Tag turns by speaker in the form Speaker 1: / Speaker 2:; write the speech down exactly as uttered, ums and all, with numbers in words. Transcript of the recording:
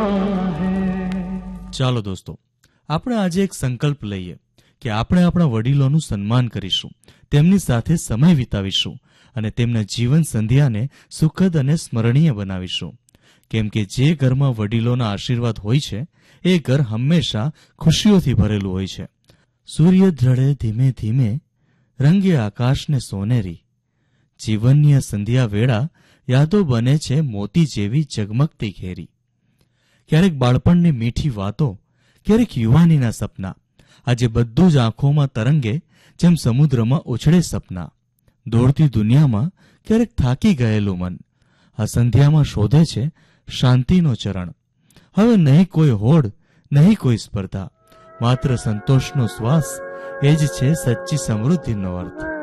Speaker 1: ચાલો દોસ્તો, આપણે આજે એક સંકલ્પ લઈએ કે આપણે આપણા વડીલોનું સન્માન કરીશું, તેમની સાથે સમય વિતાવીશું અને તેમના જીવન સંધ્યાને સુખદ અને સ્મરણીય બનાવીશું. કેમ કે જે ઘરમાં વડીલોના આશીર્વાદ હોય છે એ ઘર હંમેશા ખુશીઓથી ભરેલું હોય છે. સૂર્ય ઢળે ધીમે ધીમે, રંગે આકાશને સોનેરી. જીવનની આ સંધ્યા વેળા યાદો બને છે મોતી જેવી ઝગમગતી ઘેરી. ક્યારેક બાળપણની મીઠી વાતો, ક્યારેક યુવાનીના સપના, આજે બધું જ આંખોમાં તરંગે જેમ સમુદ્રમાં ઉછળે સપના. દોડતી દુનિયામાં ક્યારેક થાકી ગયેલું મન આ સંધ્યામાં શોધે છે શાંતિનો ચરણ. હવે નહીં કોઈ હોડ, નહીં કોઈ સ્પર્ધા, માત્ર સંતોષનો શ્વાસ, એ જ છે સચ્ચી સમૃદ્ધિનો અર્થ.